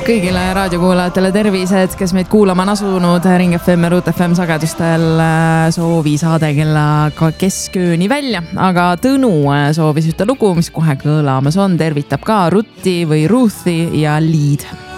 Kõigile raadiokuulajatele tervised, kes meid kuulama on asunud Ring FM ja Root FM sagedustel soovi saade kella keskööni välja. Aga Tõnu soovis ühte lugu, mis kohe kõlamas on, tervitab ka Rutti või Ruthi ja Liid.